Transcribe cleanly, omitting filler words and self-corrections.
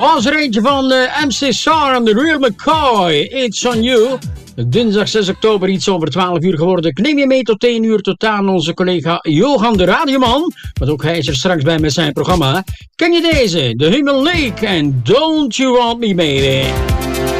Was er eentje van MC Sar en The Real McCoy. It's on you. Dinsdag 6 oktober, iets over 12 uur geworden. Ik neem je mee tot 1 uur tot aan onze collega Johan de Radioman. Want ook hij is er straks bij met zijn programma. Ken je deze? The Human League en Don't You Want Me Baby.